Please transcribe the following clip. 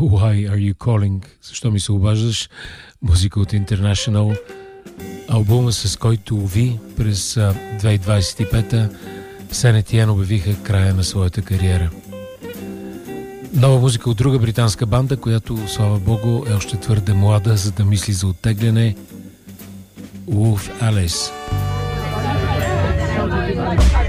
Why Are You Calling? Защо ми се обаждаш? Музика от International. Албума, с който Ви през 2025-та Сен Етиен обявиха края на своята кариера. Нова музика от друга британска банда, която, слава богу, е още твърде млада, за да мисли за оттегляне. Wolf Alice.